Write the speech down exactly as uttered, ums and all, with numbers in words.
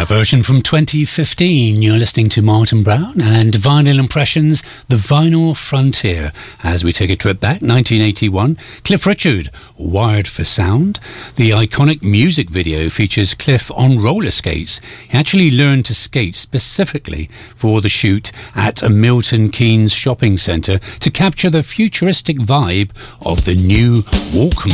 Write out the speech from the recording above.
A version from twenty fifteen. You're listening to Martin Brown and Vinyl Impressions, The Vinyl Frontier. As we take a trip back, nineteen eighty-one, Cliff Richard, Wired for Sound. The iconic music video features Cliff on roller skates. He actually learned to skate specifically for the shoot at a Milton Keynes shopping centre to capture the futuristic vibe of the new Walkman.